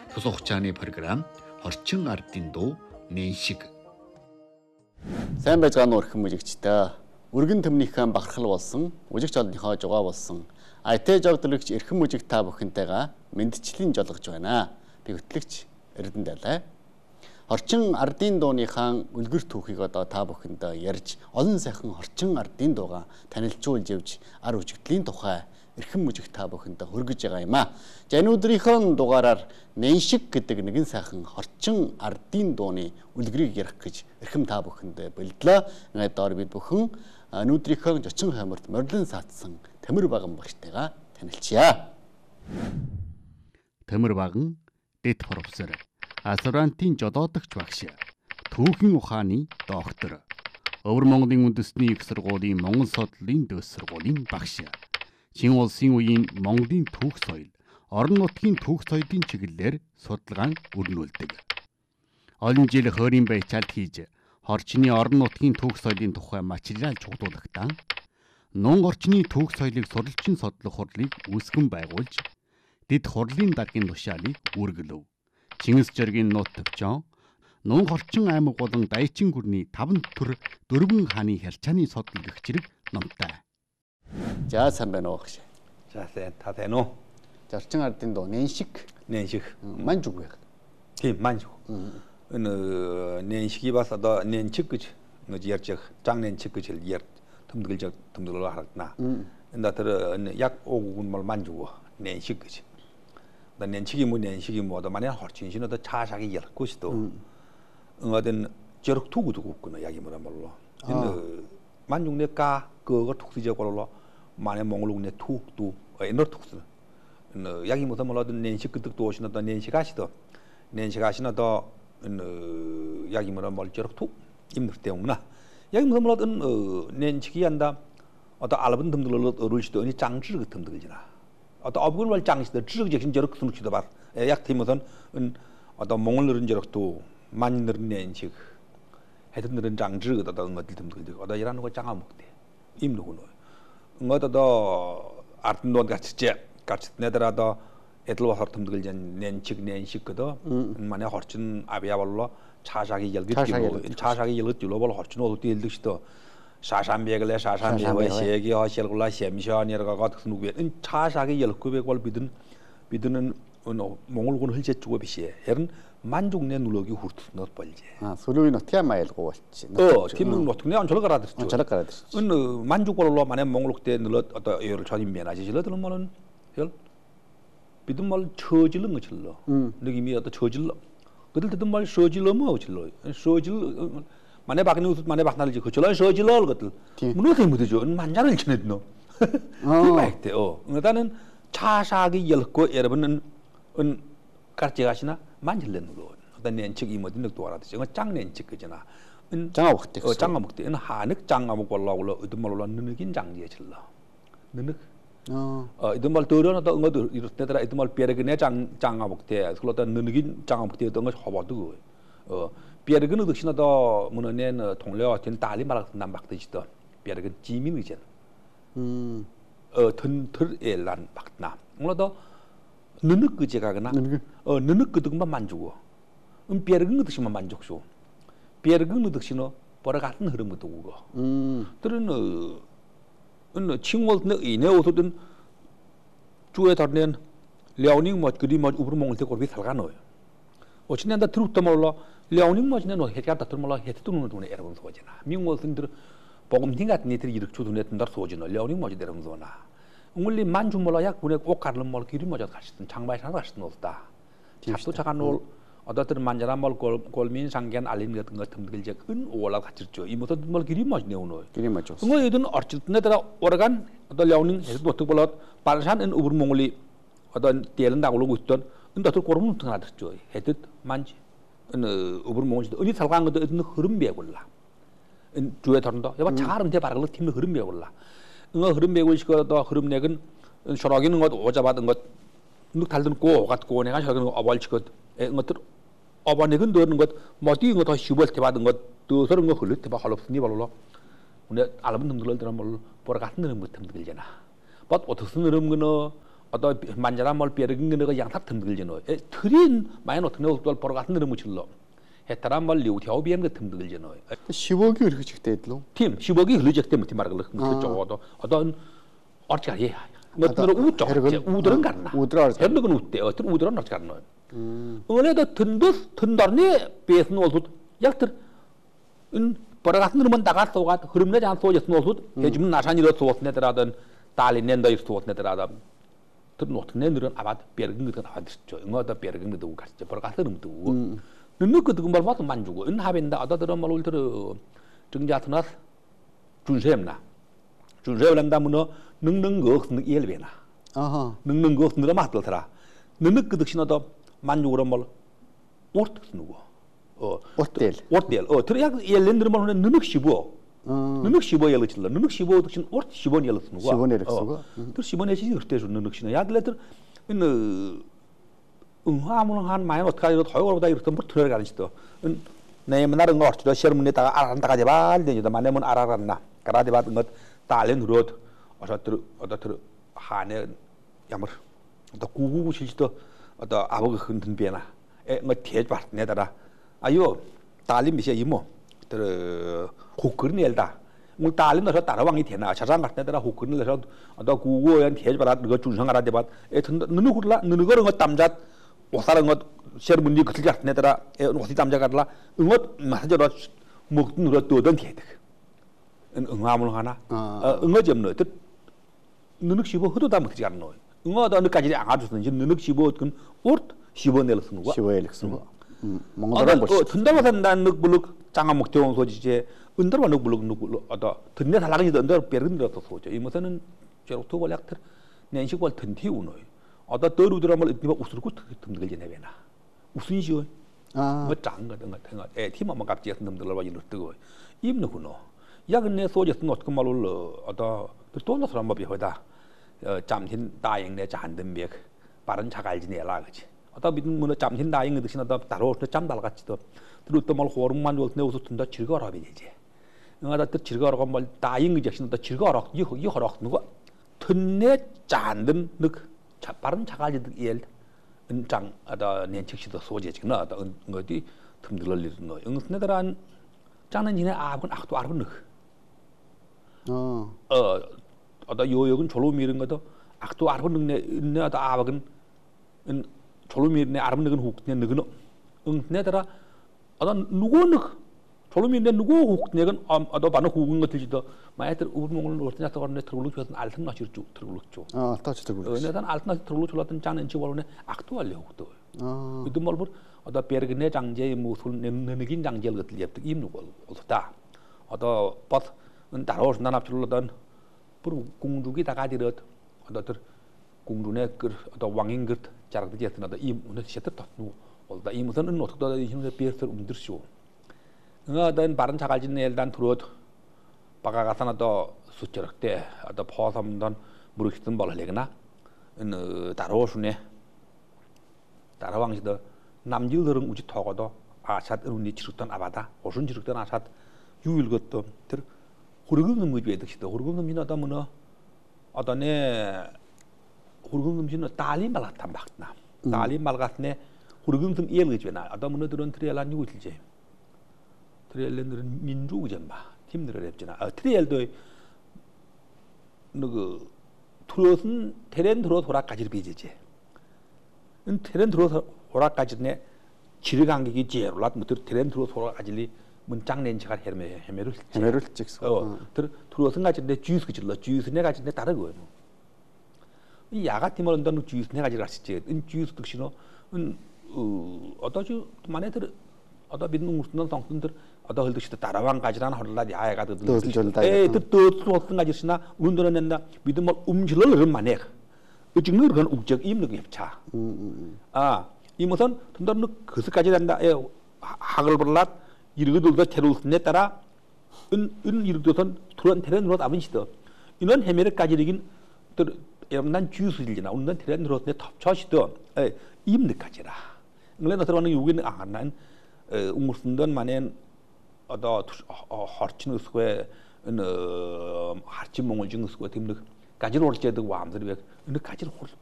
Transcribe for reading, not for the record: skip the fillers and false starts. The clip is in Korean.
тус хугацааны програм Орчин ардын дуу нэншиг. Сайн байцгаана уу өрхөн мужигчдаа. Өргөн төмнийхэн бахархал болсон, мужигч олонныхоо жугаа болсон. IT жогдлогч эрхэм мужиг та бүхэнтэйгээ мэндчлийн жолгож байна. Би хөтлөгч Эрдэнэ Далай. Орчин ардын дууныхаа үлгэр түүхийг одоо та бүхэндээ ярьж, олон сайхан орчин ардын дуугаа танилцуулж явж, ар үжигдлийн тухай эрхэм мужиг та бүхэндээ хүргэж байгаа юм аа. За энэ өдрийнхөө дугаараар нэншиг гэдэг нэгэн сайхан орчин ардын дууны үлгэрийг ярих гэж эрхэм та бүхэндээ бэлдлээ. Ингээд доор бид бүхэн өнөөдрийнхөө зочин хаймарт морилон саатсан Тамир Баган багштайгаа танилцъя. Тамир Баган дэд профессор, аспирантын жолоодогч багш, түүхэн ухааны доктор, Өвөр Монголын үндэсний их сургуулийн Монгол судлалын дэс сургуулийн багш, Чин улсын үеийн Монголын түүх соёл, орон нутгийн түүх соёлын чиглэлээр судалгаан өрнүүлдэг. Олон жил хойрын байцаалт хийж, хорчны орон нутгийн түүх соёлын тухай материал чухлуулагтаа нун орчны түүх соёлыг суралцсан судлах хурлыг үүсгэн байгуулж, дэд хурлын даргын тушаалыг үргэлөв. Чингис жиргийн нут төвчөө, нун орчин аймаг болон Дайчин гүрний 5 төр дөрвөн хааны хялчааны судал гэх зэрэг номтой. За сайн байна уу багш. За сайн та байна уу? Орчин ардын дуу нэншиг. Нэншиг. Манж үг байх. Тийм манж. Энэ нэншигий бас одоо нэнчиг гэж ярьж явах, зан нэнчиг гэж ярьж тэмдэглэж харагдана. Энэ тэр яг ууг нь бол манж үг. Нэншиг гэж. Одоо нэнчиг юм уу нэншиг юм уу одоо манай хорчин шин одоо цаашааг ярихгүй шүү дээ. Ингээд жөрөх түг гэдэг үг гэнэ яг юм боллоо. Энэ манж үгнээ ка 그거 독수지가 걸로 만에 몽골군의 투도 에너 독수 약이 무슨 몰라도 nen식 그득 도시나도 nen식 아시도 nen식 아시나도 약이 뭐라 멀저럭 투 임들 때문나 약이 무슨 몰라도 nen식이 한다 어떤 알분 듬들로 어르시도 아니 장지 같은 듬들이잖아 어떤 업군 말 장시도 지르게 진 저럭 숨기도 봐약 팀은 어떤 몽골들은 저럭도 만들은 nen식 해든들은 장지가 어떤 것들 듬들이 어떤 이라는 거 장아 먹대 임누구노. 응어도 아르튼돈 같이 내더라도 애들 와서 tum들전 nen식거도 만에 hor친 아비아발로 차샤기 열기 줄로벌 hor친 어디 일득시도 사산베글에 사산베와 세기 하실골라 셈샤니라가 같은 누구에 차샤기 열구백월 비드는 몽골군 흘제 주고 비시에 헤른 만족내 누르기 후르트 넣어 벌지. 아, 소룡이 어떻게 말고 왔지. 팀은 어떻게 안 저러 가라들죠. 저러 가라들죠. 만족걸로 만에 몽골 때 눌러 어떤 여를 전임 면하지 질러드는 말은 열 비든 말 처질는 거 질러. 느낌이 어떤 처질러. 그들 듣는 말 서질러 뭐 질러. 서질 만에 박는 웃 만에 박날지 그 질러 서질러 것들. 문어도 못해죠. 만자를 지내드노. 그말때 그다는 차사기 열고 여러분은 같이 가시나 만질는 거. 어떤 nen식 이모든 거 알아듣지. 이거 짱 nen식 그잖아. 장아 먹대. 장아 먹대. 은 한ức 장아 먹걸라고 어둠말로 느느긴 장지에 질러. 느느. 이dum말 더러나도 응어도 이렇다더라 이dum말 뼈르그네 장아 먹대. 그러다 느느긴 장아 먹대 어떤 거 허버도. 뼈르그는 득시나도 문어낸 동료 같은 딸이 말아서 남박듯이도 뼈르그 지민이잖아. 튼틀 엘란 박나. 물어도 느느 그제가거나 느느 그득만 만주고 뼈르근 득시만 만족쇼 뼈르근 득시노 보라 같은 흐름 것도 오고 들은 칭월 이내 오서든 주에 다른 려닝 멋 그리 멋 우브르 몽을 때고 비 살가노요 어찌낸다 들었다 몰라 려닝 멋이네 너 해가다 들 몰라 해트는 돈에 여러분 소잖아 민월든 들 보금 팅 같은 애들이 이렇게 주도네 든다 소지노 려닝 멋이 되는 거나 응물리 만주 몰라 약 군에 꼭 가르는 말 길이 맞아 가시든 장바이 산 가시든 없다. 잡도 차간 올 어떤 만자란 말 골민 상견 알림 같은 거 틈들게 은 올라 같이죠. 이 모든 말 길이 맞네 오늘. 길이 맞죠. 응어 이든 어쨌든에다가 오르간 어떤 려닝 해도 못 볼라 빠르산 은 우브 몽골이 어떤 때는 나고로 있던 은다들 고르면 등하듯죠. 해듯 만지 은 우브 몽골이 어디 살간 것도 은 흐름 배골라. 은 주에 다른다. 여봐 차가름 대 바라글 팀의 흐름 배골라. 응어 흐름 배고 시거도 흐름 내근 쇼라기는 것 오자 받은 것 늑달든 고 같고 내가 저기는 어벌치것 응어들 어버내근 넣는 것 뭐디 응어 더 쉬벌 때 받은 것 또 서른 거 흘릴 때 봐 할없으니 발로 근데 알아본 놈들 들은 뭘 보라 같은 놈 같은 들잖아. 뭐 어떻게 느름 거너 어떤 만자라 뭘 뼈르긴 거가 양탑 틈들잖아. 틀인 많이 어떻게 또 보러 같은 데는 묻힐러. 해타란 말 리우티하고 비엔 그 틈들잖아. 15기 이렇게 직대했로. 팀 15기 흘리적 때문에 팀 말을 그 저거도 어떤 어찌가리 너들 우쪽 우들은 갔나. 헤르건 우대 어떤 우들은 어찌 갔나. 원래도 든다네 베스 놓을 약들 은 보러 같은 데는 나가서 가 흐름내 장 소지 놓을 해주면 나산이로 소스네더라든 달이 낸다 있어 소스네더라든 든 어떻게 내들은 아바트 뼈르긴 거 나왔죠. 응어다 뼈르긴 거도 갔죠. 보러 가서 또 너는 그 그걸 봐서 만주고 은 하벤다 아다들은 말 올들 정자트나 준셈나 준셈란다 문어 능능 거 없는 일베나 아하. 능능 거 없는 맞더라 너는 그 득신어도 만주고로 말 오르트 누구 어텔. 들야 일렌들 말 너는 15 너는 15 열을 칠러 너는 15 득신 오르트 15 열을 쓰는 거 15 열을 쓰고 그 15 열이 그때 주는 득신어 야들들 은 응화문은 한 많이 어떻게 하죠? 토요일보다 이렇게 뭐 들어가는 시도. 내 맨날은 거 어쩌다 시험문에다가 알아란다가 제발 되죠. 만내면 알아란나. 가라데 받은 것 달렌 루트 어서 한에 야물. 또 구구구 실시도 어떤 아버가 흔든 비나. 뭐 대박 내다라. 아유 달린 미세 이모. 호크는 엘다. 뭐 달린 어서 따라왕이 되나. 자장 같은 데다가 호크는 어서 어떤 구구연 대박 그거 준성하라데 받. 너는 굴라 너는 거는 거 담자 오사는 것 시험문이 그틀 같은 데다가 오시 담자 가라. 응엇 맞아라. 목 누르 또던 대득. 응아물 하나. 응어 점너. 너는 15 흐도다 먹지 않는 거. 응어도 어느까지 안 가주는 지 너는 15 그 옷 15 내를 쓰는 거. 15 내를 쓰는 거. 뭔가 뭐 든다마서 난 늑불룩 장아 먹대원 소지제 은더와 늑불룩 어다 든내 살라가지 은더 베른더서 소죠. 이 무슨은 저렇게 걸약들 nen식월 든티우노. 어다 더루드라말 이거 우스르고 듬들게 내배나. 우슨 시어. 뭐 장거 같은 거. 팀만 갑자기 듬들어 봐 이러 뜨고. 임노구노. 야근내 소지스 어떻게 말로 어다 또 나서 한번 비하다. 잠신 다행내 잔든백 빠른 자갈지내라 그지. 어다 믿는 뭐 잠신 다행의 듯이 나다 따로 잠 달같이도 들었던 말 호름만 좋네 웃었던다 즐거워라 비지. 응아다 뜻 즐거워라고 말 다행의 jak신다 즐거워라 이 허락 누가 튼내 잔든 늑 빠른 자갈지도 일 은장 아다 nen책시도 소재지나 아다 어디 틈들을 일은 응스네들한 장는 지네 아군 악도 알은 어다 요역은 졸로 미는 것도 악도 알은 네 아다 아박은 졸로 미네 알은 늑은 혹네 늑은 응스네들아 어다 누구는 졸로 미네 누구 혹네건 어다 바는 혹은 것들지도 마에들 우르몽을 어떻게 하는데 들어올로 줘서 알튼 나시르 들어올로죠. 터치 들어올로. 내가 알튼 나시 들어올로 줄었던 장는 지원에 악도 알려고도. 그도 뭘 어다 베르그네 장제 무슨 느긴 장제를 것들 엽득 임누 어다. 어다 버스 따라오서 난압줄로던 부르 공주기 다가디르 어다들 공주네 그 어다 왕인 그 자락들이 했던 어다 임 오늘 시했다. 어다 이 무슨 어떻게 힘을 비해서 움들쇼. 어떤 바른 자갈진 일단 들어도 바가가서나 또 수처럭 때 어떤 포섬던 무르시던 뭘 하려거나 따라오수네 따라왕시도 남주들은 우지 타고도 아샷 은운이 치rus던 아바다 오순 치rus던 아샷 유일 것도 들 호르금 의비에 득시도 호르금 음식은 어떤 뭐너 어떤에 호르금 음식은 딸이 말았단 박나 딸이 말갔네 호르금 좀 이해를 해주나 어떤 뭐너들은 트리엘란 유일제 트리엘랜들은 민주구전마 팀들을 했잖아. 트리엘도 그 트롯은 테렌 트롯 호락까지를 비지지. 테렌 트롯 호락까지네 지르간격이 제로라 뭐 테렌 트롯 호락까지리 문장 낸치가 헤매를 찍어. 트롯은 가지네 주스 그질러 주스네 가지네 다르고. 이 야가팀을 한다는 주스네 가지를 하시지. 주스 득시노 어떠죠? 만에들 어다 믿는 무슨 상품들 어다 헐듯이 따라왕 가지란 헐라디 아야가들 또 가지시나 운동을 낸다 믿음 뭐 음질을 그런 만에 지금 그런 욱적 임는 엽차 이 무슨 든다는 그스까지 된다 학을 벌라 이르고들도 테로스네 따라 은 이르고선 투런 테렌으로 아분시도 이런 해매를까지 되긴 난 주스일이나 운전 테렌으로네 탑차시도 임는까지라 그래서 들어가는 요기는 난 umursından manen ada harçın usque harçın mongolcun usque timlik kajir orçedik wamdır bek ını kajir